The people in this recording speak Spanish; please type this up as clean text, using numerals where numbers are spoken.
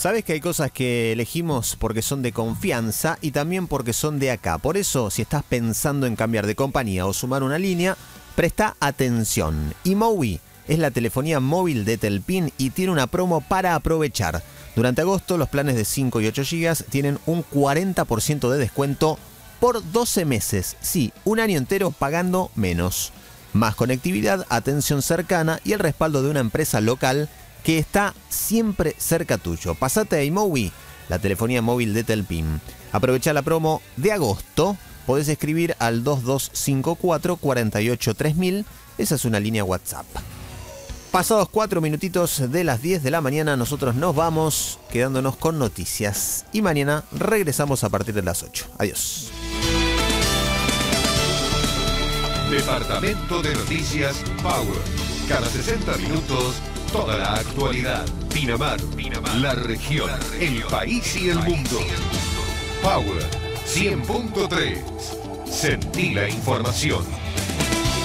Sabes que hay cosas que elegimos porque son de confianza y también porque son de acá. Por eso, si estás pensando en cambiar de compañía o sumar una línea, presta atención. eMowi es la telefonía móvil de Telpin y tiene una promo para aprovechar. Durante agosto, los planes de 5 y 8 GB tienen un 40% de descuento por 12 meses. Sí, un año entero pagando menos. Más conectividad, atención cercana y el respaldo de una empresa local que está siempre cerca tuyo. Pasate a eMowi, la telefonía móvil de Telpin. Aprovecha la promo de agosto. Podés escribir al 2254 48 3000. Esa es una línea WhatsApp. Pasados 4 minutitos de las 10 de la mañana, nosotros nos vamos quedándonos con noticias. Y mañana regresamos a partir de las 8. Adiós. Departamento de Noticias Power. Cada 60 minutos, toda la actualidad. Pinamar, la región, el país y el mundo. Power 100.3. Sentí la información.